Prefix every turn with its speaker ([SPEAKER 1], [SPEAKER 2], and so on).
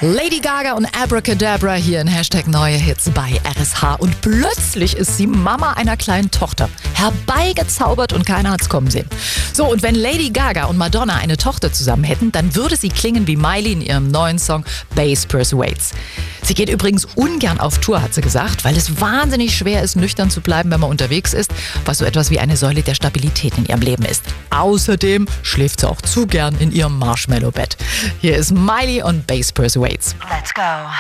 [SPEAKER 1] Lady Gaga und Abracadabra hier in Hashtag Neue Hits bei RSH. Und plötzlich ist sie Mama einer kleinen Tochter. Herbeigezaubert und keiner hat's kommen sehen. So, und wenn Lady Gaga und Madonna eine Tochter zusammen hätten, dann würde sie klingen wie Miley in ihrem neuen Song Bass Persuades. Sie geht übrigens ungern auf Tour, hat sie gesagt, weil es wahnsinnig schwer ist, nüchtern zu bleiben, wenn man unterwegs ist, was so etwas wie eine Säule der Stabilität in ihrem Leben ist. Außerdem schläft sie auch zu gern in ihrem Marshmallow-Bett. Hier ist Miley und Bass Persuades.
[SPEAKER 2] Let's go.